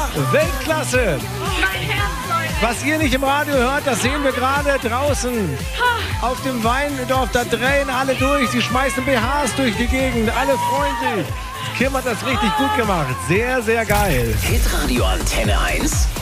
Weltklasse. Mein Herz, Leute. Was ihr nicht im Radio hört, das sehen wir gerade draußen. Auf dem Weindorf, da drehen alle durch. Sie schmeißen BHs durch die Gegend. Alle freuen sich. Kim hat das richtig gut gemacht. Sehr, sehr geil. Hitradio Antenne 1.